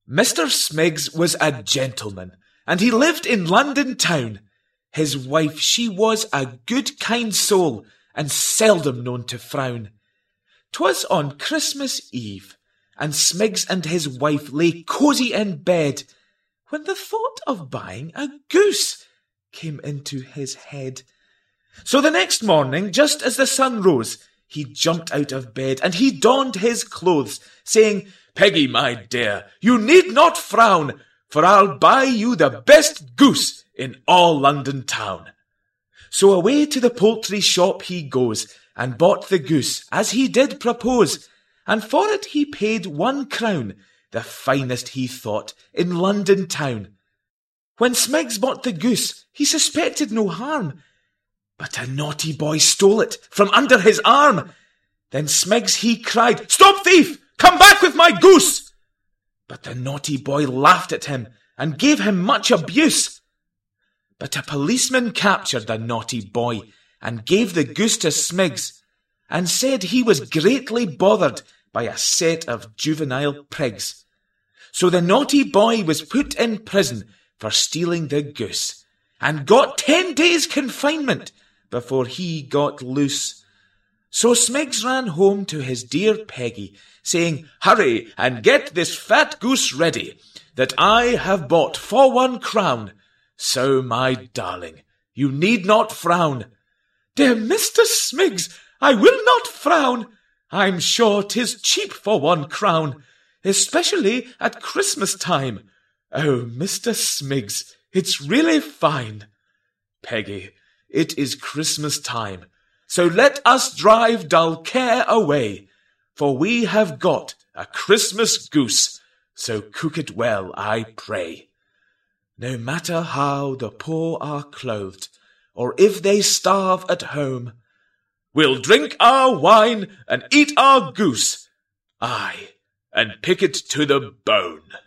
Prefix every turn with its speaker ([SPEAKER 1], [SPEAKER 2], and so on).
[SPEAKER 1] Mr. Smiggs was a gentleman, and he lived in London town. His wife, she was a good kind soul, and seldom known to frown. 'Twas on Christmas Eve, and Smiggs and his wife lay cosy in bed, when the thought of buying a goose came into his head. So the next morning, just as the sun rose, he jumped out of bed, and he donned his clothes, saying, "Peggy, my dear, you need not frown, for I'll buy you the best goose in all London town." So away to the poultry shop he goes, and bought the goose, as he did propose, and for it he paid 1 crown, the finest he thought in London town. When Smiggs bought the goose, he suspected no harm, but a naughty boy stole it from under his arm. Then Smiggs he cried, "Stop, thief! Come back with my goose!" But the naughty boy laughed at him, and gave him much abuse. But a policeman captured the naughty boy, and gave the goose to Smiggs, and said he was greatly bothered by a set of juvenile prigs. So the naughty boy was put in prison for stealing the goose, and got 10 days' confinement before he got loose. So Smiggs ran home to his dear Peggy, saying, "Hurry and get this fat goose ready, that I have bought for 1 crown. So, my darling, you need not frown." "Dear Mr. Smiggs, I will not frown. I'm sure 'tis cheap for 1 crown, especially at Christmas time. Oh, Mr. Smiggs, it's really fine." "Peggy, it is Christmas time, so let us drive dull care away, for we have got a Christmas goose, so cook it well, I pray. No matter how the poor are clothed, or if they starve at home, we'll drink our wine and eat our goose, aye, and pick it to the bone."